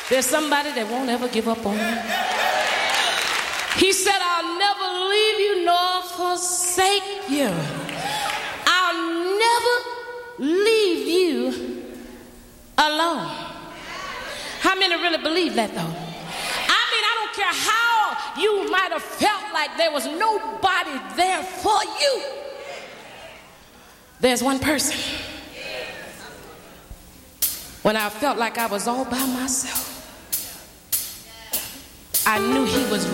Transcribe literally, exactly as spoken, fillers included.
There's somebody that won't ever give up on you. He said, I'll never leave you nor forsake you. I'll never leave you alone. How many really believe that, though? I mean, I don't care how you might have felt like there was nobody there for you. There's one person. When I felt like I was all by myself, I knew he was